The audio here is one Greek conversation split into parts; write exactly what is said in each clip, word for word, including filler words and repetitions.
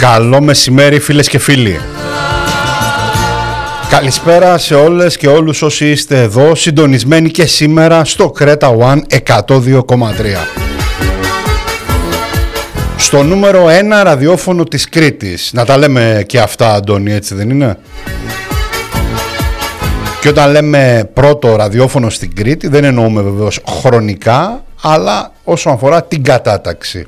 Καλό μεσημέρι φίλες και φίλοι. Καλησπέρα σε όλες και όλους όσοι είστε εδώ συντονισμένοι και σήμερα στο Κρέτα One εκατόν δύο κόμμα τρία. Στο νούμερο ένα ραδιόφωνο της Κρήτης. Να τα λέμε και αυτά, Αντώνη, έτσι δεν είναι? Και όταν λέμε πρώτο ραδιόφωνο στην Κρήτη δεν εννοούμε βεβαίως χρονικά, αλλά όσον αφορά την κατάταξη.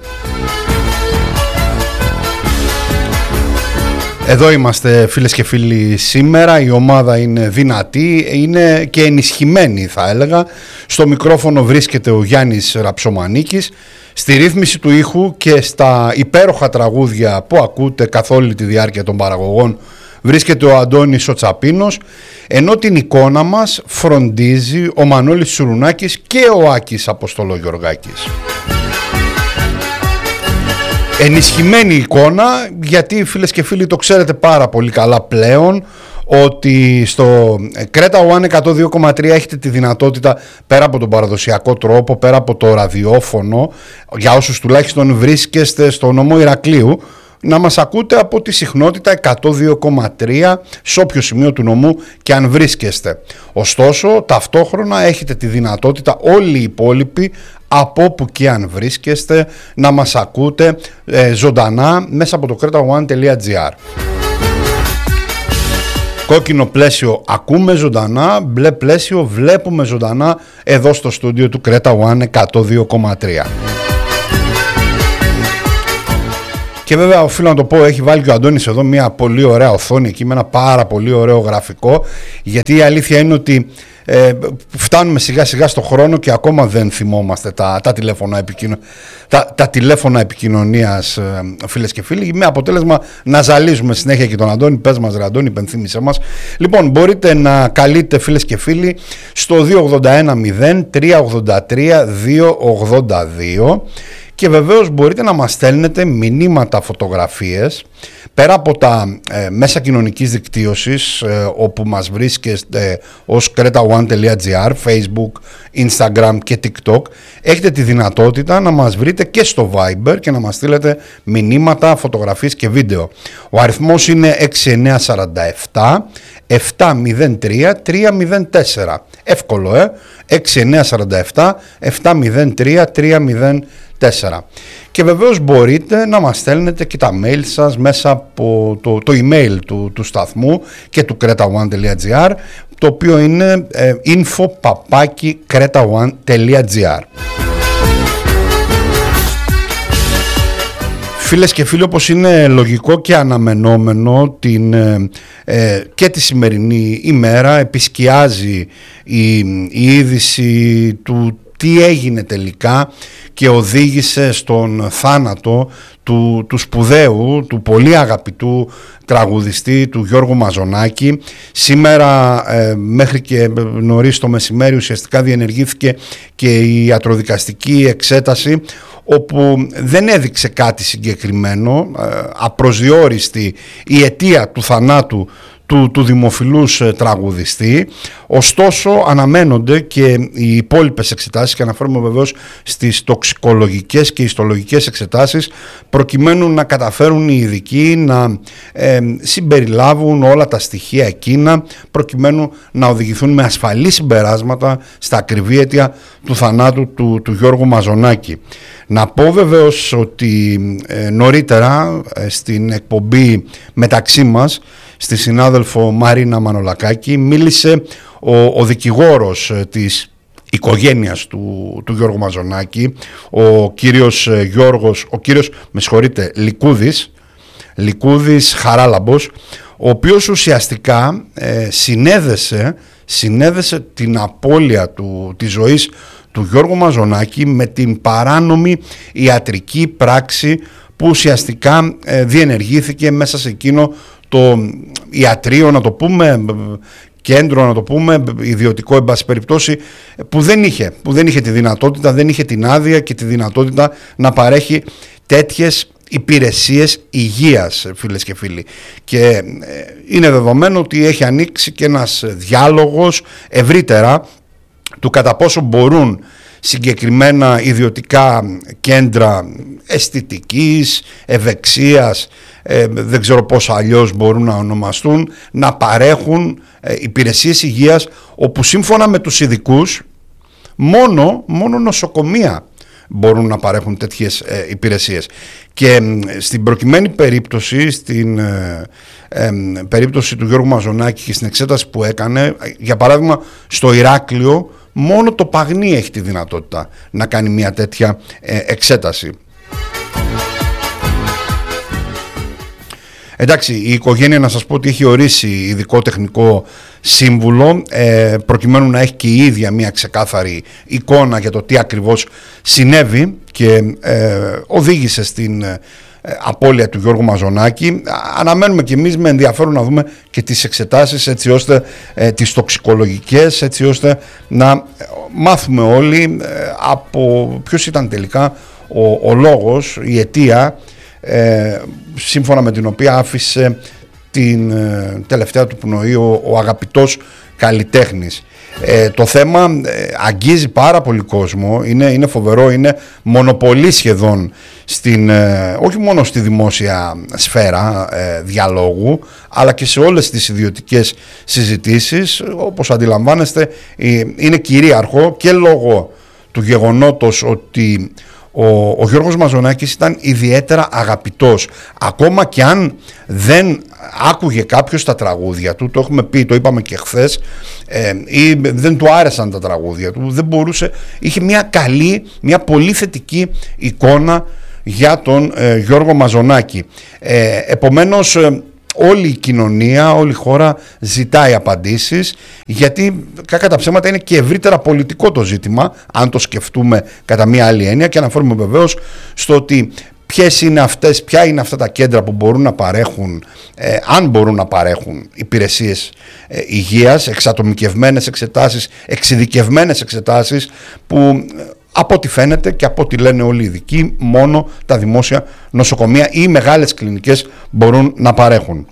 Εδώ είμαστε φίλες και φίλοι σήμερα, η ομάδα είναι δυνατή, είναι και ενισχυμένη θα έλεγα. Στο μικρόφωνο βρίσκεται ο Γιάννης Ραψομανίκης, στη ρύθμιση του ήχου και στα υπέροχα τραγούδια που ακούτε καθ' όλη τη διάρκεια των παραγωγών βρίσκεται ο Αντώνης ο Τσαπίνος, ενώ την εικόνα μας φροντίζει ο Μανώλης Σουρουνάκης και ο Άκης Αποστολογιοργάκης. Ενισχυμένη εικόνα, γιατί φίλες και φίλοι το ξέρετε πάρα πολύ καλά πλέον ότι στο Κρέτα One εκατόν δύο κόμμα τρία έχετε τη δυνατότητα, πέρα από τον παραδοσιακό τρόπο, πέρα από το ραδιόφωνο, για όσους τουλάχιστον βρίσκεστε στο νομό Ηρακλείου, να μας ακούτε από τη συχνότητα εκατόν δύο κόμμα τρία σε όποιο σημείο του νομού και αν βρίσκεστε. Ωστόσο, ταυτόχρονα έχετε τη δυνατότητα όλοι οι υπόλοιποι από όπου και αν βρίσκεστε να μας ακούτε ε, ζωντανά μέσα από το κρέτα one τελεία gr. Κόκκινο πλαίσιο ακούμε ζωντανά, μπλε πλαίσιο βλέπουμε ζωντανά εδώ στο στούντιο του Κρέτα One εκατόν δύο κόμμα τρία. Και βέβαια οφείλω να το πω, έχει βάλει και ο Αντώνης εδώ μια πολύ ωραία οθόνη εκεί με ένα πάρα πολύ ωραίο γραφικό, γιατί η αλήθεια είναι ότι ε, φτάνουμε σιγά σιγά στο χρόνο και ακόμα δεν θυμόμαστε τα, τα, τηλέφωνα, επικοινω... τα, τα τηλέφωνα επικοινωνίας, ε, φίλες και φίλοι, με αποτέλεσμα να ζαλίζουμε συνέχεια και τον Αντώνη. Πες μας ρε Αντώνη, υπενθύμησέ μας. Λοιπόν, μπορείτε να καλείτε φίλες και φίλοι στο δύο ογδόντα ένα μηδέν τρία ογδόντα τρία δύο ογδόντα δύο. Και βεβαίως μπορείτε να μας στέλνετε μηνύματα, φωτογραφίες, πέρα από τα ε, μέσα κοινωνικής δικτύωσης ε, όπου μας βρίσκεστε ε, ως κρέτα one τελεία gr, Facebook, Instagram και TikTok. Έχετε τη δυνατότητα να μας βρείτε και στο Viber και να μας στείλετε μηνύματα, φωτογραφίες και βίντεο. Ο αριθμός είναι έξι εννιά τέσσερα επτά επτά μηδέν τρία τρία μηδέν τέσσερα. Εύκολο, ε! έξι εννιά τέσσερα επτά επτά μηδέν τρία τρία μηδέν τέσσερα. Και βεβαίως μπορείτε να μας στέλνετε και τα mail σας μέσα από το, το email του, του σταθμού και του κρέτα one τελεία gr, το οποίο είναι ε, info παπάκι κρέτα one τελεία gr. Φίλες και φίλοι, όπως είναι λογικό και αναμενόμενο, την, ε, και τη σημερινή ημέρα επισκιάζει η, η είδηση του τι έγινε τελικά και οδήγησε στον θάνατο του, του σπουδαίου, του πολύ αγαπητού τραγουδιστή, του Γιώργου Μαζονάκη. Σήμερα ε, μέχρι και νωρίς το μεσημέρι ουσιαστικά διενεργήθηκε και η ιατροδικαστική εξέταση, όπου δεν έδειξε κάτι συγκεκριμένο, ε, απροσδιόριστη η αιτία του θανάτου του, του δημοφιλούς τραγουδιστή. Ωστόσο αναμένονται και οι υπόλοιπες εξετάσεις, και αναφέρομαι βεβαίως στις τοξικολογικές και ιστολογικές εξετάσεις, προκειμένου να καταφέρουν οι ειδικοί να ε, συμπεριλάβουν όλα τα στοιχεία εκείνα, προκειμένου να οδηγηθούν με ασφαλή συμπεράσματα στα ακριβή αίτια του θανάτου του, του Γιώργου Μαζονάκη. Να πω βεβαίως ότι ε, νωρίτερα ε, στην εκπομπή μεταξύ μας, στη συνάδελφο Μαρίνα Μανολακάκη, μίλησε ο, ο δικηγόρος της οικογένειας του, του Γιώργου Μαζονάκη, ο κύριος Γιώργος, ο κύριος, με συγχωρείτε, Λικούδης, Λικούδης Χαράλαμπος, ο οποίος ουσιαστικά ε, συνέδεσε, συνέδεσε την απώλεια του, της ζωής του Γιώργου Μαζονάκη με την παράνομη ιατρική πράξη που ουσιαστικά ε, διενεργήθηκε μέσα σε εκείνο το ιατρείο, να το πούμε, κέντρο, να το πούμε, ιδιωτικό εν πάση περιπτώσει, που δεν είχε, που δεν είχε τη δυνατότητα, δεν είχε την άδεια και τη δυνατότητα να παρέχει τέτοιες υπηρεσίες υγείας, φίλες και φίλοι. Και είναι δεδομένο ότι έχει ανοίξει και ένας διάλογος ευρύτερα του κατά πόσο μπορούν συγκεκριμένα ιδιωτικά κέντρα αισθητικής, ευεξίας, ε, δεν ξέρω πώς αλλιώς μπορούν να ονομαστούν, να παρέχουν ε, υπηρεσίες υγείας, όπου σύμφωνα με τους ειδικούς μόνο, μόνο νοσοκομεία μπορούν να παρέχουν τέτοιες ε, υπηρεσίες. Και ε, στην προκειμένη περίπτωση, στην ε, ε, περίπτωση του Γιώργου Μαζονάκη και στην εξέταση που έκανε, για παράδειγμα στο Ηράκλειο, μόνο το Παγνί έχει τη δυνατότητα να κάνει μια τέτοια ε, εξέταση. Εντάξει, η οικογένεια, να σας πω ότι έχει ορίσει ειδικό τεχνικό σύμβουλο, ε, προκειμένου να έχει και η ίδια μια ξεκάθαρη εικόνα για το τι ακριβώς συνέβη και ε, οδήγησε στην ε, απώλεια του Γιώργου Μαζονάκη. Αναμένουμε και εμείς με ενδιαφέρον να δούμε και τις εξετάσεις, έτσι ώστε ε, τις τοξικολογικές, έτσι ώστε να μάθουμε όλοι ε, από ποιος ήταν τελικά ο, ο λόγος, η αιτία, Ε, σύμφωνα με την οποία άφησε την ε, τελευταία του πνοή ο, ο αγαπητός καλλιτέχνης. Ε, το θέμα ε, αγγίζει πάρα πολύ κόσμο, είναι, είναι φοβερό, είναι μονοπολί σχεδόν στην, ε, όχι μόνο στη δημόσια σφαίρα ε, διαλόγου, αλλά και σε όλες τις ιδιωτικές συζητήσεις. Όπως αντιλαμβάνεστε, ε, είναι κυρίαρχο και λόγω του γεγονότος ότι Ο, ο Γιώργος Μαζονάκης ήταν ιδιαίτερα αγαπητός, ακόμα και αν δεν άκουγε κάποιος τα τραγούδια του, το έχουμε πει, το είπαμε και χθες, ε, ή δεν του άρεσαν τα τραγούδια του, δεν μπορούσε, είχε μια καλή, μια πολύ θετική εικόνα για τον ε, Γιώργο Μαζονάκη. Ε, επομένως, ε, όλη η κοινωνία, όλη η χώρα ζητάει απαντήσεις, γιατί κακά τα ψέματα είναι και ευρύτερα πολιτικό το ζήτημα, αν το σκεφτούμε κατά μία άλλη έννοια, και αναφέρουμε βεβαίως στο ότι ποιες είναι αυτές, ποια είναι αυτά τα κέντρα που μπορούν να παρέχουν, ε, αν μπορούν να παρέχουν υπηρεσίες ε, υγείας, εξατομικευμένες εξετάσεις, εξειδικευμένες εξετάσεις, που από ό,τι φαίνεται και από ό,τι λένε όλοι οι ειδικοί, μόνο τα δημόσια νοσοκομεία ή οι μεγάλες κλινικές μπορούν να παρέχουν.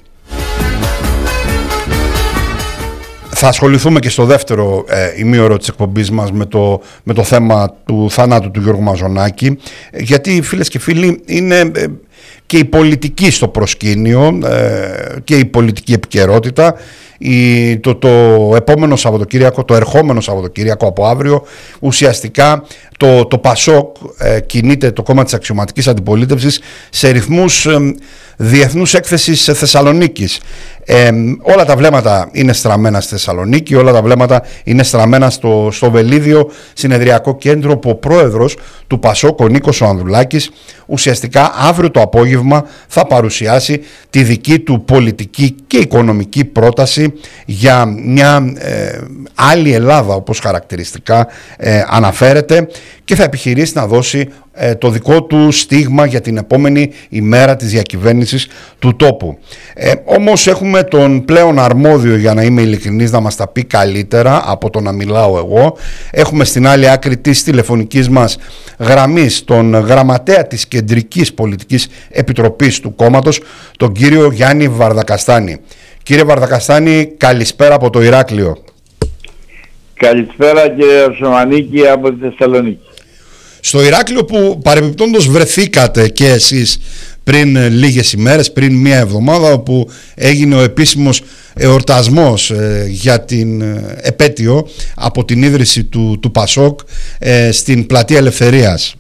Θα ασχοληθούμε και στο δεύτερο ε, ημίωρο της εκπομπής μας με το, με το θέμα του θανάτου του Γιώργου Μαζονάκη, γιατί, φίλες και φίλοι, είναι ε, και η πολιτική στο προσκήνιο ε, και η πολιτική επικαιρότητα. Η, το, το επόμενο Σαββατοκύριακο, το ερχόμενο Σαββατοκύριακο από αύριο, ουσιαστικά το, το ΠΑΣΟΚ ε, κινείται, το κόμμα της αξιωματικής αντιπολίτευσης, σε ρυθμούς ε, διεθνούς έκθεσης Θεσσαλονίκης. Ε, όλα τα βλέμματα είναι στραμμένα στη Θεσσαλονίκη, όλα τα βλέμματα είναι στραμμένα στο, στο Βελίδιο Συνεδριακό Κέντρο, που ο πρόεδρος του ΠΑΣΟΚ, ο Νίκος ο Ανδρουλάκης, ουσιαστικά αύριο το απόγευμα θα παρουσιάσει τη δική του πολιτική και οικονομική πρόταση για μια ε, άλλη Ελλάδα, όπως χαρακτηριστικά ε, αναφέρεται, και θα επιχειρήσει να δώσει ε, το δικό του στίγμα για την επόμενη ημέρα της διακυβέρνησης του τόπου. Ε, όμως έχουμε τον πλέον αρμόδιο, για να είμαι ειλικρινής, να μας τα πει καλύτερα από το να μιλάω εγώ. Έχουμε στην άλλη άκρη της τηλεφωνικής μας γραμμής τον γραμματέα της Κεντρικής Πολιτικής Επιτροπής του κόμματος, τον κύριο Γιάννη Βαρδακαστάνη. Κύριε Βαρδακαστάνη, καλησπέρα από το Ηράκλειο. Καλησπέρα κύριε Σωμανίκη από τη Θεσσαλονίκη. Στο Ηράκλειο που παρεμπιπτόντως βρεθήκατε και εσείς πριν λίγες ημέρες, πριν μία εβδομάδα, όπου έγινε ο επίσημος εορτασμός ε, για την ε, επέτειο από την ίδρυση του, του ΠΑΣΟΚ ε, στην Πλατεία Ελευθερίας.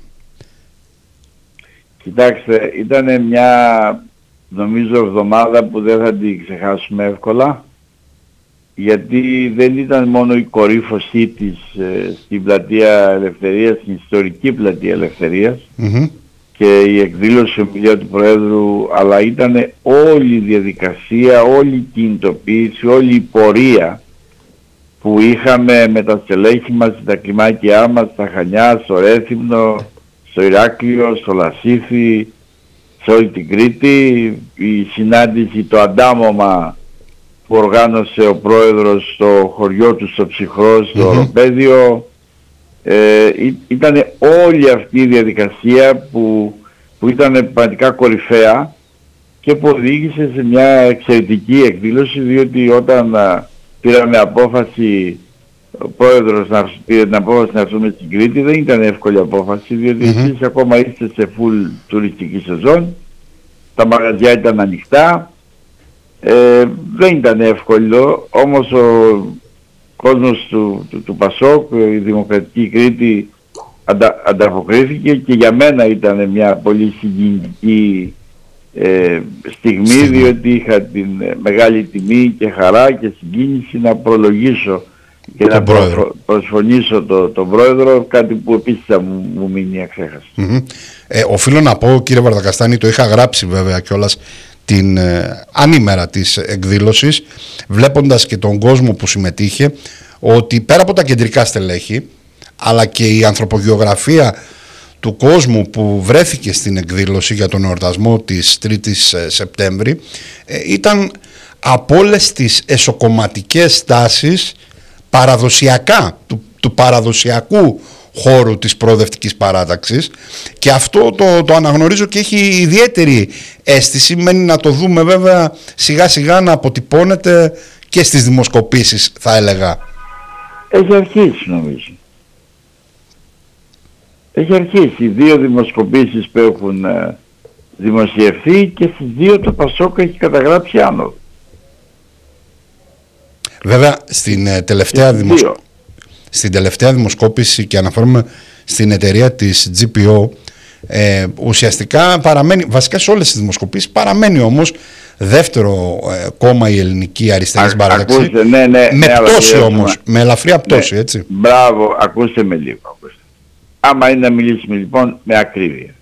Κοιτάξτε, ήταν μια, νομίζω, εβδομάδα που δεν θα την ξεχάσουμε εύκολα, γιατί δεν ήταν μόνο η κορύφωσή της ε, στην Πλατεία Ελευθερίας, στην ιστορική Πλατεία Ελευθερίας, mm-hmm. και η εκδήλωση ομιλία του Προέδρου, αλλά ήταν όλη η διαδικασία, όλη η κινητοποίηση, όλη η πορεία που είχαμε με τα στελέχη μας, τα κλιμάκια μας, στα Χανιά, στο Ρέθυμνο, στο Ηράκλειο, στο Λασίθι, σε όλη την Κρήτη, η συνάντηση, το αντάμωμα που οργάνωσε ο πρόεδρος στο χωριό του, στο Ψυχρό, στο mm-hmm. Οροπέδιο. Ε, ήταν όλη αυτή η διαδικασία που, που ήταν πραγματικά κορυφαία και που οδήγησε σε μια εξαιρετική εκδήλωση, διότι όταν α, πήραμε απόφαση ο πρόεδρος να πήρε την απόφαση να έρθουμε στην Κρήτη. Δεν ήταν εύκολη απόφαση, διότι mm-hmm. εσείς ακόμα είστε σε full τουριστική σεζόν, τα μαγαζιά ήταν ανοιχτά, ε, δεν ήταν εύκολο, όμως ο κόσμος του, του, του Πασόκ, η Δημοκρατική Κρήτη αντα, ανταποκρίθηκε και για μένα ήταν μια πολύ συγκινητική ε, στιγμή, στιγμή, διότι είχα την ε, μεγάλη τιμή και χαρά και συγκίνηση να προλογίσω και τον να προ, προσφωνήσω τον το πρόεδρο, κάτι που επίσης θα μου, μου μείνει αξέχαστο. Mm-hmm. Ε, οφείλω να πω, κύριε Βαρδακαστάνη, το είχα γράψει βέβαια κιόλας την ε, ανήμερα της εκδήλωσης, βλέποντας και τον κόσμο που συμμετείχε, ότι πέρα από τα κεντρικά στελέχη, αλλά και η ανθρωπογεωγραφία του κόσμου που βρέθηκε στην εκδήλωση για τον εορτασμό της τρίτης Σεπτέμβρη, ε, ήταν από όλες τις εσωκομματικές τάσεις παραδοσιακά, του, του παραδοσιακού χώρου της προοδευτικής παράταξης, και αυτό το, το αναγνωρίζω και έχει ιδιαίτερη αίσθηση. Μένει να το δούμε βέβαια σιγά σιγά να αποτυπώνεται και στις δημοσκοπήσεις, θα έλεγα. Έχει αρχίσει νομίζω. Έχει αρχίσει. Οι δύο δημοσκοπήσεις που έχουν ε, δημοσιευθεί και στις δύο το Πασόκ έχει καταγράψει άνοδο. Βέβαια στην ε, τελευταία, δημοσ... στην τελευταία δημοσκόπηση, και αναφέρομαι στην εταιρεία της τζι πι ο, ε, ουσιαστικά παραμένει, βασικά σε όλες τις δημοσκοπήσεις παραμένει όμως δεύτερο ε, κόμμα η ελληνική αριστερή συμπαράταξη. Ακούστε, ναι, ναι, με ναι, πτώση όμως, με ελαφριά πτώση, ναι, έτσι. Μπράβο, ακούστε με λίγο. Ακούστε. Άμα είναι να μιλήσουμε λοιπόν με ακρίβεια.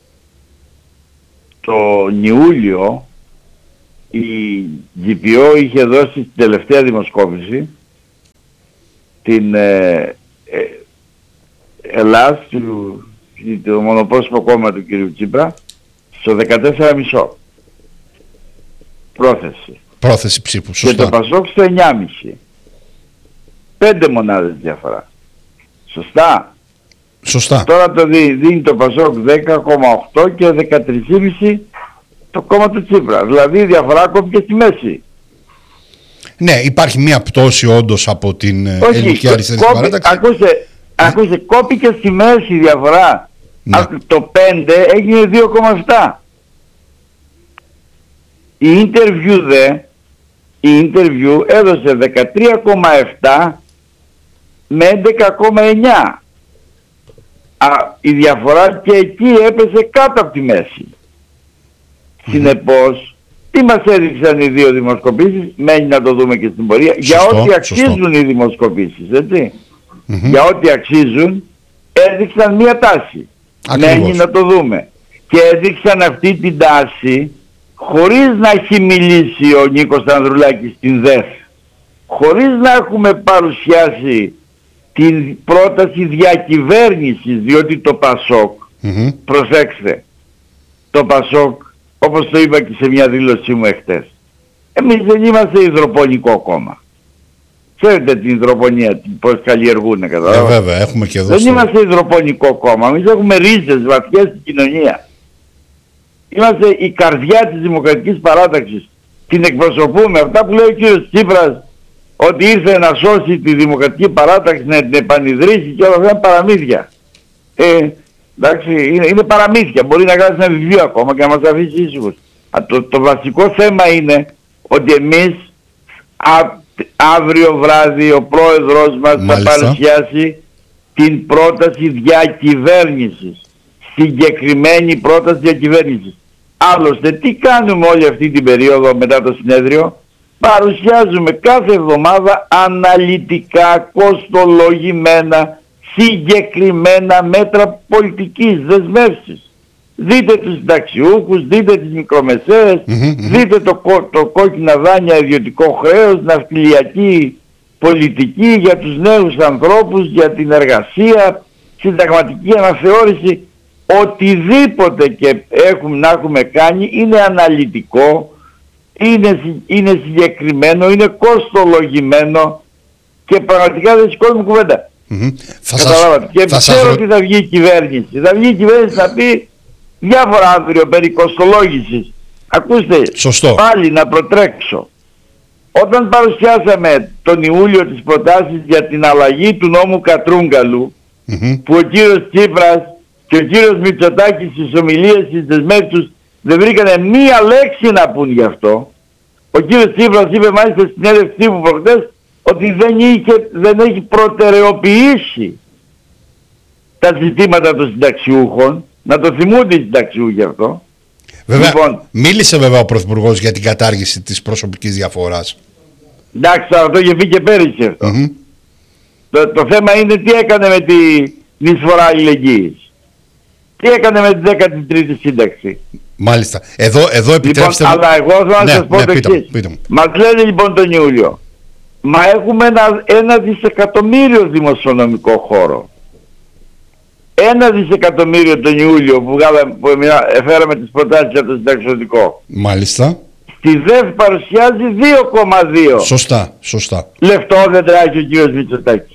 Το Ιούλιο η τζι πι ο είχε δώσει στην τελευταία δημοσκόπηση την ε, ε, Ελλάς, του, το μονοπρόσωπο κόμμα του κ. Τσίπρα, στο δεκατέσσερα κόμμα πέντε. Πρόθεση. Πρόθεση ψήφου, σωστά. Και το Πασόκ στο εννιά κόμμα πέντε. Πέντε μονάδες διαφορά. Σωστά. Σωστά. Τώρα το δι, δίνει το Πασόκ δέκα κόμμα οκτώ και δεκατρία κόμμα πέντε το κόμμα του Τσίπρα. Δηλαδή η διαφορά κόπηκε στη μέση. Ναι, υπάρχει μία πτώση όντως από την Όχι, ελληνική αριστερή παράταξη. Ακούστε, ακούστε, κόπηκε στη μέση η διαφορά. Ναι. Το πέντε έγινε δύο κόμμα επτά. Η Interview δε, η Interview έδωσε δεκατρία κόμμα επτά με έντεκα κόμμα εννιά. Α, η διαφορά και εκεί έπεσε κάτω από τη μέση. Mm-hmm. Συνεπώς, τι μας έδειξαν οι δύο δημοσκοπήσεις, μένει να το δούμε και στην πορεία, σωστό, για ό,τι αξίζουν σωστό. Οι δημοσκοπήσεις, έτσι. Mm-hmm. Για ό,τι αξίζουν, έδειξαν μία τάση. Ακριβώς. Μένει να το δούμε. Και έδειξαν αυτή την τάση χωρίς να έχει μιλήσει ο Νίκος Ανδρουλάκης στην ΔΕΘ, χωρίς να έχουμε παρουσιάσει την πρόταση διακυβέρνησης, διότι το Πασόκ, mm-hmm. προσέξτε, το Πασόκ, όπως το είπα και σε μια δήλωσή μου εχθές, εμείς δεν είμαστε υδροπονικό κόμμα. Ξέρετε την υδροπονία, πώς καλλιεργούν, καταλάβατε. Ε, βέβαια, έχουμε και εδώ. Δεν στο... είμαστε υδροπονικό κόμμα, εμείς έχουμε ρίζες βαθιές στην κοινωνία. Είμαστε η καρδιά της δημοκρατικής παράταξης. Την εκπροσωπούμε. Αυτά που λέει ο κύριος Τσίπρας, ότι ήρθε να σώσει τη δημοκρατική παράταξη, να την επανειδρύσει και όλα αυτά είναι παραμύθια. Ε, εντάξει, είναι, είναι παραμύθια. Μπορεί να γράψει ένα βιβλίο ακόμα και να μας αφήσει ήσυχους. Το, το βασικό θέμα είναι ότι εμείς α, αύριο βράδυ ο πρόεδρος μας Μάλιστα. θα παρουσιάσει την πρόταση διακυβέρνησης. Συγκεκριμένη πρόταση διακυβέρνησης. Άλλωστε, τι κάνουμε όλη αυτή την περίοδο μετά το συνέδριο? Παρουσιάζουμε κάθε εβδομάδα αναλυτικά, κοστολογημένα, συγκεκριμένα μέτρα πολιτικής δεσμεύσης. Δείτε τους συνταξιούχους, δείτε τις μικρομεσαίες, mm-hmm, δείτε το, το κόκκινα δάνεια, ιδιωτικό χρέος, ναυτιλιακή πολιτική για τους νέους ανθρώπους, για την εργασία, συνταγματική αναθεώρηση. Οτιδήποτε και έχουμε, να έχουμε κάνει είναι αναλυτικό, είναι, είναι συγκεκριμένο, είναι κοστολογημένο και πραγματικά δεν σηκώνουμε κουβέντα. Mm-hmm. Καταλάβατε. Και θα ξέρω ότι θα βγει η κυβέρνηση. Θα βγει η κυβέρνηση να πει διάφορα αύριο περί κοστολόγησης. Ακούστε, Σωστό. πάλι να προτρέξω. όταν παρουσιάσαμε τον Ιούλιο τις προτάσεις για την αλλαγή του νόμου Κατρούγκαλου, mm-hmm. που ο κύριος Τσίπρας και ο κύριος Μητσοτάκης στις ομιλίες, στις δεσμεύσεις τους δεν βρήκανε μία λέξη να πούν γι' αυτό. Ο κύριος Τσίπρας είπε μάλιστα στην συνέντευξή μου προχτές ότι δεν, είχε, δεν έχει προτεραιοποιήσει τα ζητήματα των συνταξιούχων, να το θυμούνται οι συνταξιούχοι αυτό. Βέβαια, λοιπόν, μίλησε βέβαια ο Πρωθυπουργός για την κατάργηση της προσωπικής διαφοράς. Εντάξει, αυτό είχε πει και πέρυσι αυτό. Mm-hmm. Το, το θέμα είναι τι έκανε με τη εισφορά αλληλεγγύης. Τι έκανε με τη δέκατη τρίτη σύνταξη. Μάλιστα. Εδώ, εδώ επιτρέψτε λοιπόν, μου... Αλλά εγώ θέλω να ναι, σας πω ναι, το εξής. Μας λένε λοιπόν τον Ιούλιο. Μα έχουμε ένα, ένα δισεκατομμύριο δημοσιονομικό χώρο. Ένα δισεκατομμύριο τον Ιούλιο που, βγάλαμε, που έφεραμε τις προτάσεις για το συνταξιωτικό. Μάλιστα. Στη ΔΕΦ παρουσιάζει δύο κόμμα δύο. Σωστά, σωστά. Λεφτό δεν τράγει ο κύριος Μητσοτάκης.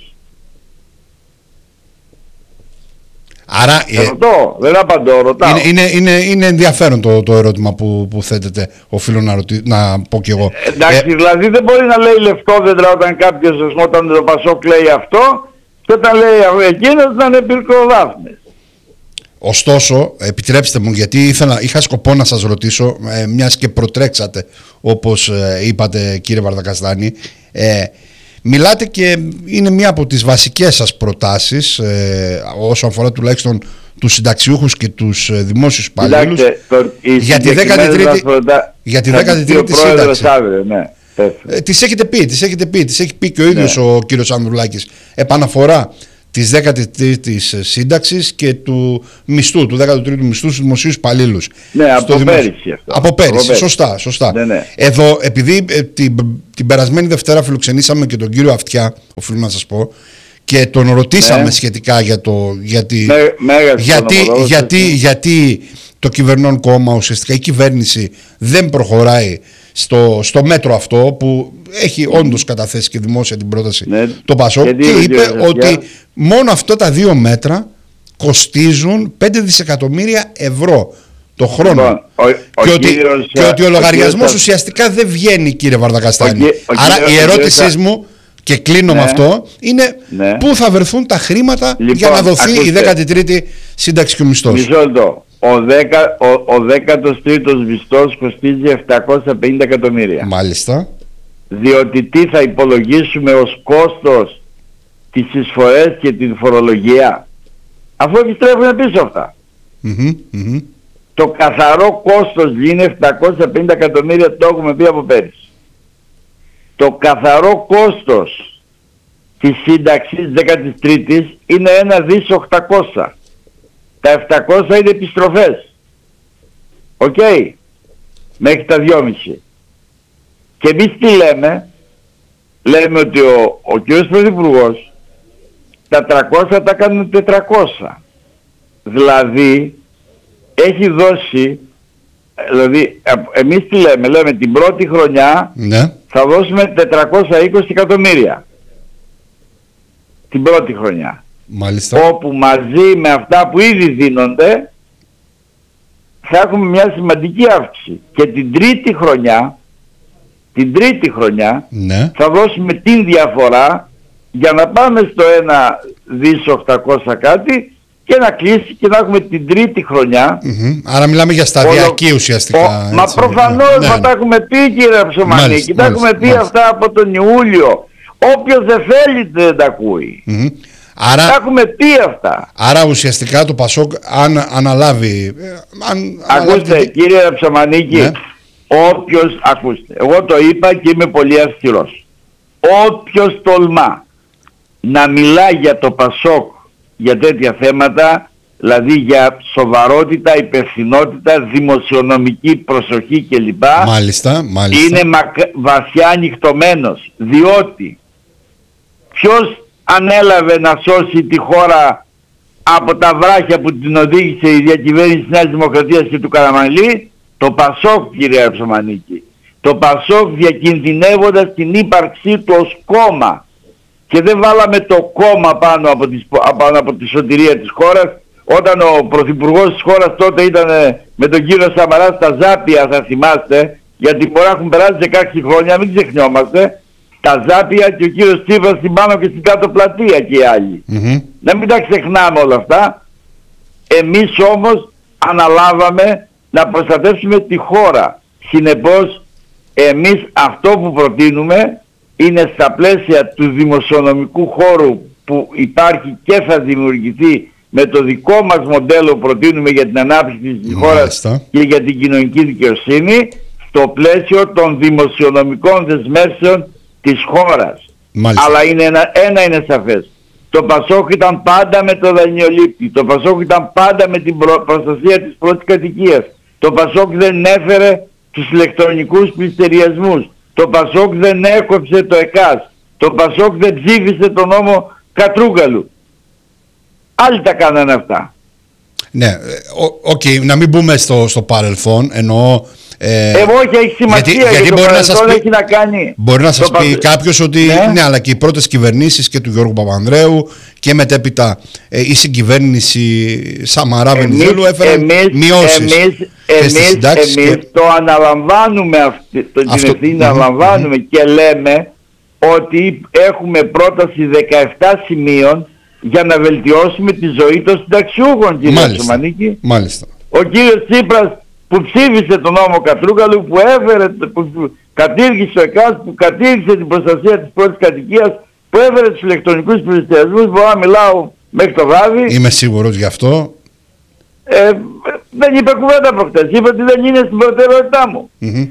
Άρα, ε, ρωτώ, δεν απαντώ, ρωτάω. Είναι, είναι, είναι, είναι ενδιαφέρον το, το ερώτημα που, που θέτετε, οφείλω να, ρωτή, να πω κι εγώ. Ε, εντάξει, ε, δηλαδή δεν μπορεί να λέει λευκόδεντρα όταν κάποιος, όταν το Πασόκ λέει αυτό, και όταν λέει εκείνος να είναι πυρκοδάφνες. Ωστόσο, επιτρέψτε μου, γιατί ήθελα, είχα σκοπό να σας ρωτήσω, ε, μιας και προτρέξατε, όπως ε, είπατε κύριε Βαρδακαστάνη, ε, μιλάτε και είναι μία από τις βασικές σας προτάσεις ε, όσον αφορά τουλάχιστον τους συνταξιούχους και τους ε, δημόσιους υπαλλήλους για τη δέκατη τρίτη σύνταξη. Αύριο, ναι. Ε, τις έχετε πει, τις έχετε πει, τις έχει πει και ο ίδιος ναι. ο κύριος Ανδρουλάκης. Επαναφορά της δέκατη τρίτης σύνταξης και του μισθού, του δέκατου τρίτου μισθού στους δημοσίους υπαλλήλους. Ναι, από δημοσιο... πέρυσι αυτό. Από πέρυσι, σωστά, σωστά. Ναι, ναι. Εδώ, επειδή ε, την, την περασμένη Δευτέρα φιλοξενήσαμε και τον κύριο Αυτιά, οφείλω να σας πω, και τον ρωτήσαμε ναι. σχετικά για το... Γιατί, με, γιατί, γιατί, γιατί το κυβερνών κόμμα, ουσιαστικά η κυβέρνηση δεν προχωράει στο, στο μέτρο αυτό που έχει όντως καταθέσει και δημόσια την πρόταση ναι. το Πασόκ και, και είπε ότι μόνο αυτά τα δύο μέτρα κοστίζουν πέντε δισεκατομμύρια ευρώ το χρόνο. Λοιπόν, ο, ο και, ότι, κύριος, και ότι ο λογαριασμός ουσιαστικά δεν βγαίνει, κύριε Βαρδακαστάνη. Ο, ο Άρα κύριος, η ερώτησή κύριος, μου, και κλείνω ναι, με αυτό, είναι ναι. πού θα βρεθούν τα χρήματα λοιπόν, για να δοθεί ακούστε, η δέκατη τρίτη σύνταξη και ο μισθός. Μισό λεπτό. Ο, δεκα, ο, ο δέκατος τρίτος μισθός κοστίζει επτακόσια πενήντα εκατομμύρια. Μάλιστα. Διότι τι θα υπολογίσουμε ως κόστος τις εισφορές και την φορολογία, αφού επιστρέφουν πίσω αυτά. Mm-hmm, mm-hmm. Το καθαρό κόστος είναι επτακόσια πενήντα εκατομμύρια, το έχουμε πει από πέρυσι. Το καθαρό κόστος της σύνταξης δέκατης τρίτης είναι ένα δις οκτακόσια. Τα επτακόσια είναι επιστροφές. Οκ. Okay. Μέχρι τα δυόμισι. Και εμείς τι λέμε? Λέμε ότι ο, ο κ. Πρωθυπουργός τα τριακόσια τα κάνουν τετρακόσια. Δηλαδή έχει δώσει, δηλαδή εμείς τι λέμε? Λέμε την πρώτη χρονιά ναι. θα δώσουμε τετρακόσια είκοσι εκατομμύρια. Την πρώτη χρονιά. Μάλιστα. Όπου μαζί με αυτά που ήδη δίνονται θα έχουμε μια σημαντική αύξηση. Και την τρίτη χρονιά, την τρίτη χρονιά ναι. θα δώσουμε την διαφορά για να πάμε στο ένα δις οκτακόσια κάτι και να κλείσει και να έχουμε την τρίτη χρονιά. Mm-hmm. Άρα μιλάμε για σταδιακή όλο... ουσιαστικά. Ο... Μα προφανώς ναι, ναι. θα τα έχουμε πει, κύριε Ψωμανίκη, τα έχουμε πει μάλιστα. αυτά από τον Ιούλιο. Όποιος δεν θέλει δεν τα ακούει. Mm-hmm. Άρα, τα έχουμε πει αυτά. Άρα ουσιαστικά το Πασόκ αν αναλάβει... Αν, ακούστε αναλάβει... κύριε Ψωμανίκη, ναι. όποιος, ακούστε, εγώ το είπα και είμαι πολύ αυστηρός. Όποιος τολμά να μιλά για το Πασόκ για τέτοια θέματα, δηλαδή για σοβαρότητα, υπευθυνότητα, δημοσιονομική προσοχή κλπ. Μάλιστα, μάλιστα. Είναι μακ... βασιά ανοιχτωμένος, διότι ποιος ανέλαβε να σώσει τη χώρα από τα βράχια που την οδήγησε η διακυβέρνηση της Νέας Δημοκρατίας και του Καραμανλή? Το Πασόκ, κύριε Ψωμανίκη. Το Πασόκ διακινδυνεύοντας την ύπαρξή του ως κόμμα. Και δεν βάλαμε το κόμμα πάνω από, τις, πάνω από τη σωτηρία της χώρας. Όταν ο πρωθυπουργός της χώρας τότε ήταν με τον κύριο Σαμαρά στα Ζάπια, θα θυμάστε, Γιατί μπορεί να έχουν περάσει δεκαέξι χρόνια, μην ξεχνιόμαστε, τα Ζάπια και ο κύριος Τσίπρας στην πάνω και στην κάτω πλατεία και οι άλλοι. Mm-hmm. Να μην τα ξεχνάμε όλα αυτά. Εμείς όμως αναλάβαμε να προστατεύσουμε τη χώρα. Συνεπώς εμείς αυτό που προτείνουμε είναι στα πλαίσια του δημοσιονομικού χώρου που υπάρχει και θα δημιουργηθεί με το δικό μας μοντέλο που προτείνουμε για την ανάπτυξη της χώρας και για την κοινωνική δικαιοσύνη, στο πλαίσιο των δημοσιονομικών δεσμεύσεων της χώρας. Μάλιστα. Αλλά είναι ένα, ένα είναι σαφές. Το Πασόκ ήταν πάντα με το δανειολήπτη. Το Πασόκ ήταν πάντα με την προ, προστασία της πρώτης κατοικίας. Το Πασόκ δεν έφερε τους ηλεκτρονικούς πληστηριασμούς. Το Πασόκ δεν έκοψε το ΕΚΑΣ. Το Πασόκ δεν ψήφισε τον νόμο Κατρούγκαλου. Άλλοι τα κάνανε αυτά. Ναι, οκ, okay, να μην μπούμε στο, στο παρελθόν, εννοώ... Ε, εγώ όχι, έχει σημασία, γιατί, γιατί το μπορεί να σας πει, έχει να κάνει. Μπορεί να σας πει πα... κάποιος ότι ναι. ναι, αλλά και οι πρώτες κυβερνήσεις και του Γιώργου Παπανδρέου και μετέπειτα ε, η συγκυβέρνηση Σαμαρά Βενιζέλου έφεραν μειώσεις. Εμείς, εμείς, εμείς και... το αναλαμβάνουμε αυτή, το, την ευθύνη mm-hmm, αναλαμβάνουμε mm-hmm. και λέμε ότι έχουμε πρόταση δεκαεπτά σημείων για να βελτιώσουμε τη ζωή των συνταξιούχων, κύριε Σωμανίκη. Μάλιστα. Ο κύριος Τσίπρας που ψήφισε τον νόμο Κατρούγκαλου, που έφερε, που κατήργησε το ΕΚΑΣ, που κατήργησε την προστασία της πρώτης κατοικίας, που έφερε τους ηλεκτρονικούς πληστηριασμούς, μπορώ να μιλάω μέχρι το βράδυ. Είμαι σίγουρος γι' αυτό. Ε, δεν είπε κουβέντα προχτές, είπε ότι δεν είναι στην προτεραιότητά μου. Mm-hmm.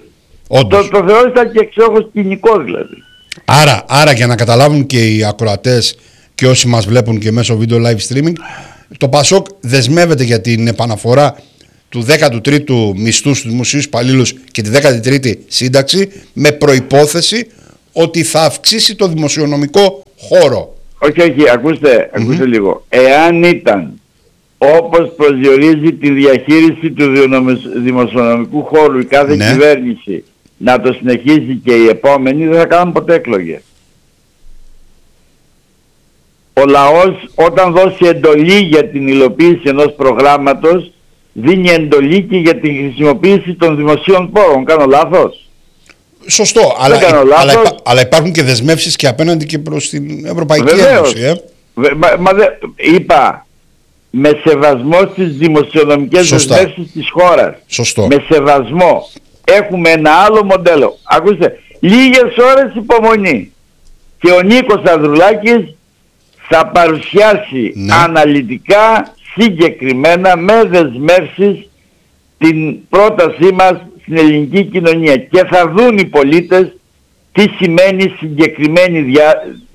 Το, το θεώρησα και εξόχως κοινικό δηλαδή. Άρα, άρα για να καταλάβουν και οι ακροατές και όσοι μας βλέπουν και μέσω βίντεο live streaming, το Πασόκ δεσμεύεται για την επαναφορά του δέκατου τρίτου μισθού στους δημοσίους υπαλλήλους και τη δέκατη τρίτη σύνταξη, με προϋπόθεση ότι θα αυξήσει το δημοσιονομικό χώρο. Όχι, όχι, ακούστε, ακούστε mm-hmm. λίγο. Εάν ήταν όπως προσδιορίζει τη διαχείριση του δημοσιονομικού χώρου η κάθε ναι. κυβέρνηση να το συνεχίσει και η επόμενη, δεν θα κάνουν ποτέ εκλογές. Ο λαός όταν δώσει εντολή για την υλοποίηση ενός προγράμματος, δίνει εντολή και για την χρησιμοποίηση των δημοσίων πόρων. Κάνω λάθος? Σωστό, αλλά, λάθος. αλλά, υπά, αλλά υπάρχουν και δεσμεύσεις και απέναντι και προς την Ευρωπαϊκή Βεβαίως. Ένωση. Ε? Βε, μα, μα, δε, είπα, με σεβασμό στις δημοσιονομικές δεσμεύσεις της χώρας. Σωστό. Με σεβασμό. Έχουμε ένα άλλο μοντέλο. Ακούστε, λίγες ώρες υπομονή. Και ο Νίκος Ανδρουλάκης θα παρουσιάσει ναι. αναλυτικά, συγκεκριμένα, με δεσμεύσεις την πρότασή μας στην ελληνική κοινωνία και θα δουν οι πολίτες τι σημαίνει συγκεκριμένη δια...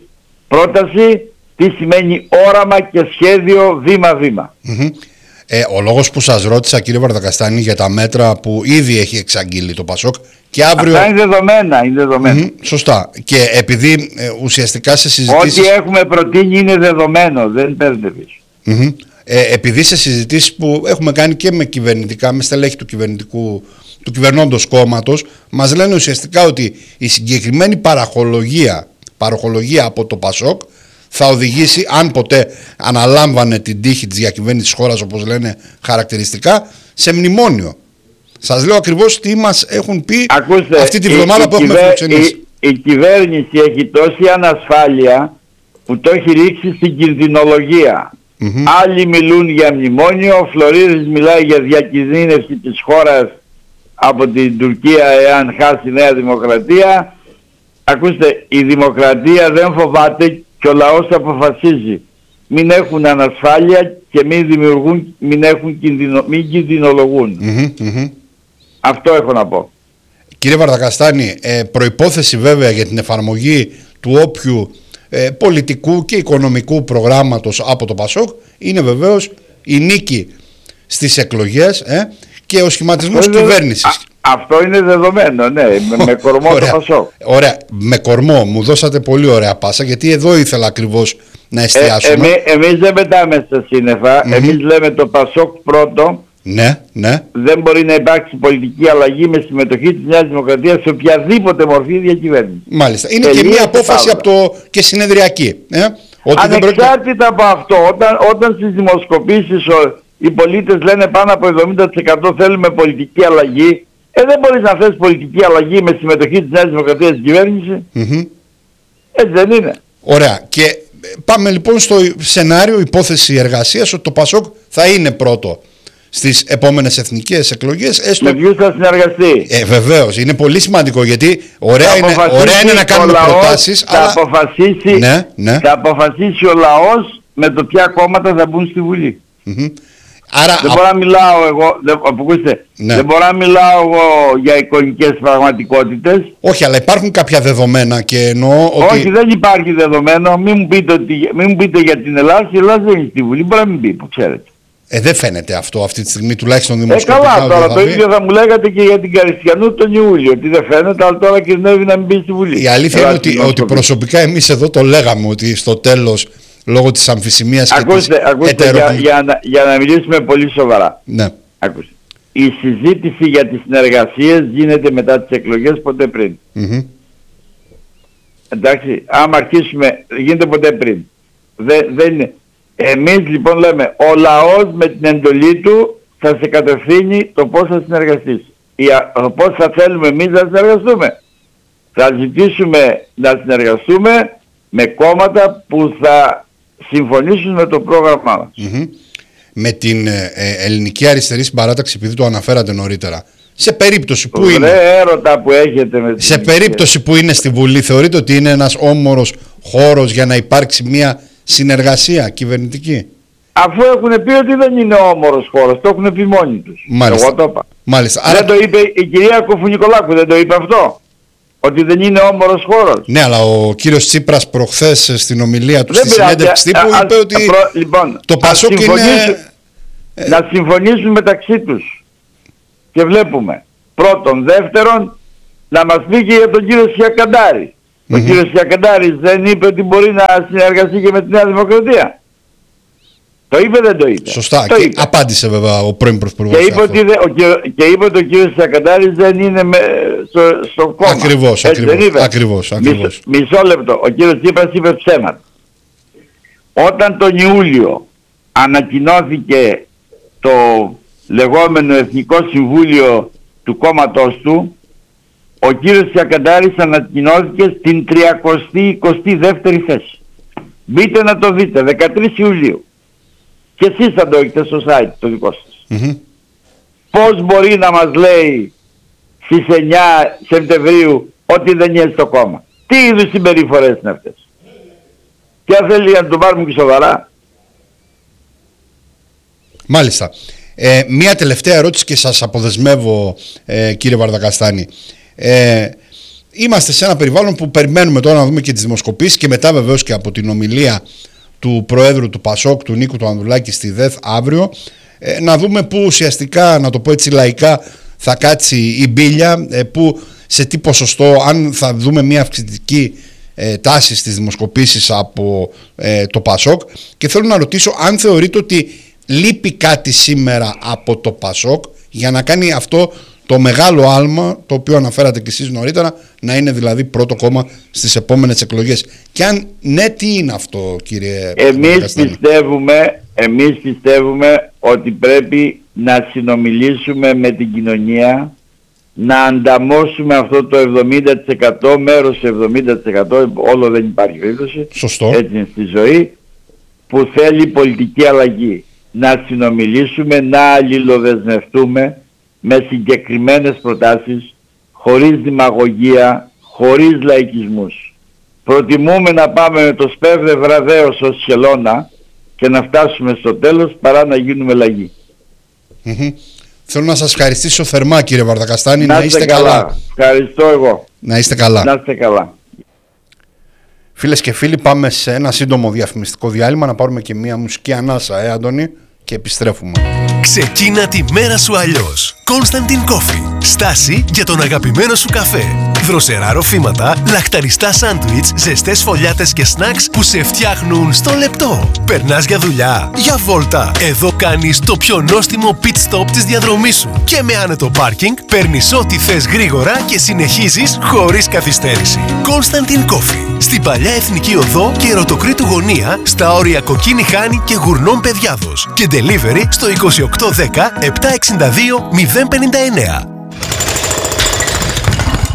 πρόταση, τι σημαίνει όραμα και σχέδιο βήμα-βήμα. Mm-hmm. Ε, ο λόγος που σας ρώτησα, κύριε Βαρδακαστάνη, για τα μέτρα που ήδη έχει εξαγγείλει το Πασόκ και αύριο... Αυτά είναι δεδομένα, είναι δεδομένα. Mm-hmm, σωστά. Και επειδή ε, ουσιαστικά σε συζητήσεις... Ό,τι έχουμε προτείνει είναι δεδομένο, δεν παίρνεις. Mm-hmm. Ε, επειδή σε συζητήσεις που έχουμε κάνει και με κυβερνητικά, με στελέχη του κυβερνητικού, του κυβερνώντος κόμματος, μας λένε ουσιαστικά ότι η συγκεκριμένη παραχολογία, παροχολογία από το Πασόκ θα οδηγήσει, αν ποτέ αναλάμβανε την τύχη της διακυβέρνησης της χώρας, όπως λένε χαρακτηριστικά, σε μνημόνιο. Σας λέω ακριβώς τι μας έχουν πει. Ακούστε, αυτή τη βδομάδα που έχουμε φιλοξενήσει. Η, η κυβέρνηση έχει τόση ανασφάλεια που το έχει ρίξει στην κινδυνολογία. Mm-hmm. Άλλοι μιλούν για μνημόνιο, ο Φλωρίδης μιλάει για διακινδύνευση της χώρας από την Τουρκία εάν χάσει η Νέα Δημοκρατία. Ακούστε, η δημοκρατία δεν φοβάται και ο λαός αποφασίζει. Μην έχουν ανασφάλεια και μην δημιουργούν, μην, έχουν κινδυνο, μην κινδυνολογούν. Mm-hmm, mm-hmm. Αυτό έχω να πω. Κύριε Βαρδακαστάνη, ε, προϋπόθεση βέβαια για την εφαρμογή του όποιου ε, πολιτικού και οικονομικού προγράμματος από το Πασόκ είναι βεβαίως η νίκη στις εκλογές ε, και ο σχηματισμός κυβέρνησης. Α, αυτό είναι δεδομένο, ναι, με, με κορμό ωραία, το Πασόκ. Ωραία, με κορμό μου δώσατε πολύ ωραία πάσα, γιατί εδώ ήθελα ακριβώς να εστιάσουμε. Ε, εμεί, εμείς δεν πετάμε στα σύννεφα, mm-hmm. εμείς λέμε το Πασόκ πρώτο. Ναι, ναι. Δεν μπορεί να υπάρξει πολιτική αλλαγή με συμμετοχή της Νέας Δημοκρατίας σε οποιαδήποτε μορφή διακυβέρνηση. Μάλιστα. Είναι Τελεία και μία απόφαση από το και συνεδριακή. Ε? Ότι ανεξάρτητα πρόκειται... από αυτό, όταν, όταν στις δημοσκοπήσεις ο, οι πολίτες λένε πάνω από εβδομήντα τοις εκατό θέλουμε πολιτική αλλαγή, Ε, δεν μπορείς να θες πολιτική αλλαγή με συμμετοχή της Νέας Δημοκρατίας στην κυβέρνηση. Mm-hmm. Έτσι δεν είναι? Ωραία. Και πάμε λοιπόν στο σενάριο, υπόθεση εργασίας, ότι το ΠΑΣΟΚ θα είναι πρώτο στις επόμενες εθνικές εκλογές. Έστω... Με ποιους θα συνεργαστεί? Ε, βεβαίως. Είναι πολύ σημαντικό, γιατί ωραία, είναι, ωραία είναι να κάνουμε λαός, προτάσεις. Θα, αλλά... αποφασίσει, ναι, ναι. θα αποφασίσει ο λαός με το ποια κόμματα θα μπουν στη Βουλή. Mm-hmm. Άρα, δεν α... μπορώ να μιλάω εγώ, δεν, ακούστε, ναι. δεν μπορώ να μιλάω εγώ για εικονικές πραγματικότητες. Όχι, αλλά υπάρχουν κάποια δεδομένα και εννοώ ότι... Όχι, δεν υπάρχει δεδομένο. Μην μου πείτε, ότι, μην μου πείτε για την Ελλάδα. Η Ελλάδα δεν είναι στη Βουλή. Μπορεί να μην πει, που ξέρετε. Ε, δεν φαίνεται αυτό αυτή τη στιγμή, τουλάχιστον δημοσιογραφικά. Ε, καλά, τώρα το ίδιο θα μου λέγατε και για την Καριστιανού τον Ιούλιο. Ότι δεν φαίνεται, αλλά τώρα κινδυνεύει να μην μπει στη Βουλή. Η αλήθεια είναι ότι, ότι προσωπικά εμείς εδώ το λέγαμε ότι στο τέλος, λόγω της αμφισημίας και ακούστε, της ακούστε, ετερο... για, για, να, για να μιλήσουμε πολύ σοβαρά. Ναι. Ακούστε. Η συζήτηση για τις συνεργασίες γίνεται μετά τις εκλογές, ποτέ πριν. Mm-hmm. Εντάξει, άμα αρχίσουμε, γίνεται ποτέ πριν. Δεν, δεν είναι. Εμείς λοιπόν λέμε, ο λαός με την εντολή του θα σε κατευθύνει το πώς θα συνεργαστείς. Ή πώς θα θέλουμε εμείς να συνεργαστούμε. Θα ζητήσουμε να συνεργαστούμε με κόμματα που θα συμφωνήσουν με το πρόγραμμά μας. Mm-hmm. Με την ε, ελληνική αριστερή συμπαράταξη, επειδή το αναφέρατε νωρίτερα, σε περίπτωση που είναι, έρωτα που έχετε με σε περίπτωση που είναι στη Βουλή, θεωρείτε ότι είναι ένας όμορος χώρος για να υπάρξει μια συνεργασία κυβερνητική? Αφού έχουν πει ότι δεν είναι όμορος χώρος, το έχουν πει μόνοι τους. Μάλιστα. Εγώ το είπα. Μάλιστα. Δεν Άρα... το είπε η κυρία Κοφουνικολάκου, δεν το είπε αυτό? Ότι δεν είναι όμορος χώρος. Ναι, αλλά ο κύριος Τσίπρας προχθές στην ομιλία του δεν στη συνέντευξη τύπου είπε ότι προ, λοιπόν, το ΠΑΣΟΚ είναι... Να συμφωνήσουν μεταξύ τους. Και βλέπουμε. Πρώτον, δεύτερον, να μας πει και για τον κύριο Σιακαντάρη. Mm-hmm. Ο κύριος Σιακαντάρης δεν είπε ότι μπορεί να συνεργαστεί και με τη Νέα Δημοκρατία? Το είπε, δεν το είπε? Σωστά. Το και είπε. Απάντησε βέβαια ο πρώην Πρωθυπουργός. Και είπε ότι, δε, ο, και είπε ότι ο κύριος Σιακαντάρης δεν είναι με, στο, στο κόμμα. Ακριβώς, έτσι, ακριβώς, ακριβώς, ακριβώς. Μισό, μισό λεπτό. Ο κύριος Τσίπρας είπε ψέματα. Όταν τον Ιούλιο ανακοινώθηκε το λεγόμενο Εθνικό Συμβούλιο του κόμματός του, ο κύριος Σιακαντάρης ανακοινώθηκε στην τριακοστή εικοστή δεύτερη θέση. Μπείτε να το δείτε, δεκατρείς Ιουλίου. Και εσείς θα το έχετε στο site το δικό σας. Mm-hmm. Πώς μπορεί να μας λέει στις εννιά Σεπτεμβρίου ότι δεν είναι στο κόμμα? Τι είδους συμπεριφορές είναι αυτές? Και αν θέλει να το πάρουμε και σοβαρά. Μάλιστα. Ε, μία τελευταία ερώτηση και σας αποδεσμεύω, ε, κύριε Βαρδακαστάνη. Ε, είμαστε σε ένα περιβάλλον που περιμένουμε τώρα να δούμε και τις δημοσκοπήσεις και μετά βεβαίως και από την ομιλία του Προέδρου του ΠΑΣΟΚ, του Νίκου του Ανδρουλάκη στη ΔΕΘ αύριο, ε, να δούμε πού ουσιαστικά, να το πω έτσι λαϊκά, θα κάτσει η μπίλια, ε, που σε τι ποσοστό, αν θα δούμε μια αυξητική ε, τάση στις δημοσκοπήσεις από ε, το ΠΑΣΟΚ. Και θέλω να ρωτήσω αν θεωρείτε ότι λείπει κάτι σήμερα από το ΠΑΣΟΚ για να κάνει αυτό το μεγάλο άλμα, το οποίο αναφέρατε και εσείς νωρίτερα, να είναι δηλαδή πρώτο κόμμα στις επόμενες εκλογές. Και αν ναι, τι είναι αυτό, κύριε Εμείς πιστεύουμε, εμείς πιστεύουμε ότι πρέπει να συνομιλήσουμε με την κοινωνία, να ανταμώσουμε αυτό το εβδομήντα τοις εκατό, μέρος εβδομήντα τοις εκατό, όλο δεν υπάρχει περίπτωση, σωστό, έτσι είναι στη ζωή, που θέλει πολιτική αλλαγή. Να συνομιλήσουμε, να αλληλοδεσμευτούμε με συγκεκριμένες προτάσεις, χωρίς δημαγωγία, χωρίς λαϊκισμούς. Προτιμούμε να πάμε με το σπέβδε βραδέως ως χελώνα και να φτάσουμε στο τέλος παρά να γίνουμε λαγοί. Mm-hmm. Θέλω να σας ευχαριστήσω θερμά, κύριε Βαρδακαστάνη. Να, να είστε καλά. καλά. Ευχαριστώ εγώ. Να είστε καλά. Να είστε καλά. Φίλες και φίλοι, πάμε σε ένα σύντομο διαφημιστικό διάλειμμα να πάρουμε και μία μουσική ανάσα, ε Αντώνη, και επιστρέφουμε. Ξεκίνα τη μέρα σου αλλιώς. Constantin Coffee. Στάση για τον αγαπημένο σου καφέ. Δροσερά ροφήματα, λαχταριστά σάντουιτς, ζεστές φωλιάτες και σνακς που σε φτιάχνουν στο λεπτό. Περνάς για δουλειά, για βόλτα. Εδώ κάνεις το πιο νόστιμο pit stop της διαδρομής σου. Και με άνετο πάρκινγκ παίρνεις ό,τι θες γρήγορα και συνεχίζεις χωρίς καθυστέρηση. Constantin Coffee. Στην Παλιά Εθνική Οδό και Ερωτοκρήτου Γωνία, στα όρια Κοκκίνη Χάνη και Γουρνών Παιδιάδος. Και delivery στο είκοσι οκτώ δέκα επτακόσια εξήντα δύο μηδέν πενήντα εννέα.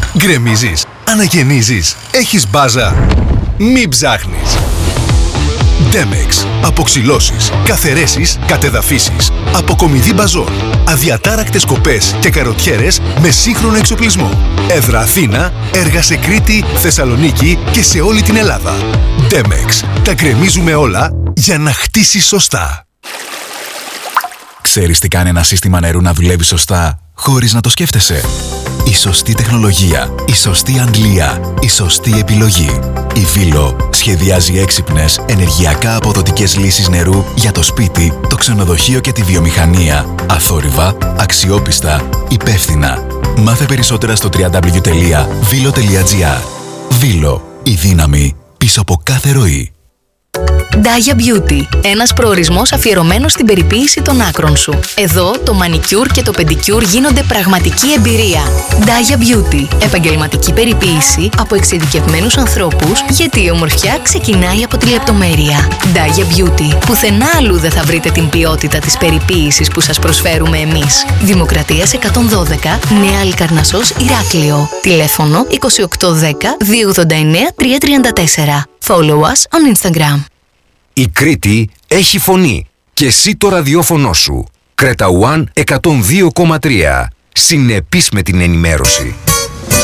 Γκρεμίζεις, αναγεννίζεις, έχεις μπάζα. Μην ψάχνεις. Demex. Αποξυλώσεις, καθαιρέσεις, κατεδαφίσεις. Αποκομιδή μπαζών. Αδιατάρακτες κοπές και καροτιέρες με σύγχρονο εξοπλισμό. Έδρα Αθήνα, έργα σε Κρήτη, Θεσσαλονίκη και σε όλη την Ελλάδα. Demex. Τα γκρεμίζουμε όλα για να χτίσεις σωστά. Ξέρεις τι κάνει ένα σύστημα νερού να δουλεύει σωστά χωρίς να το σκέφτεσαι? Η σωστή τεχνολογία, η σωστή αντλία, η σωστή επιλογή. Η Βίλο σχεδιάζει έξυπνες, ενεργειακά αποδοτικές λύσεις νερού για το σπίτι, το ξενοδοχείο και τη βιομηχανία. Αθόρυβα, αξιόπιστα, υπεύθυνα. Μάθε περισσότερα στο double-u double-u double-u τελεία βίλο τελεία τζι άρ. Βίλο, η δύναμη πίσω από κάθε ροή. Daya Beauty. Ένας προορισμός αφιερωμένος στην περιποίηση των άκρων σου. Εδώ το μανικιούρ και το πεντικιούρ γίνονται πραγματική εμπειρία. Daya Beauty. Επαγγελματική περιποίηση από εξειδικευμένους ανθρώπους, γιατί η ομορφιά ξεκινάει από τη λεπτομέρεια. Daya Beauty. Πουθενά αλλού δεν θα βρείτε την ποιότητα της περιποίησης που σας προσφέρουμε εμείς. Δημοκρατίας εκατόν δώδεκα, Νέα Αλικαρνασσός, Ηράκλειο. Τηλέφωνο είκοσι οκτώ δέκα δύο ογδόντα εννέα τριακόσια τριάντα τέσσερα. Follow us on Instagram. Η Κρήτη έχει φωνή και εσύ το ραδιόφωνο σου. Κρέτα One εκατόν δύο κόμμα τρία. Συνεπής με την ενημέρωση.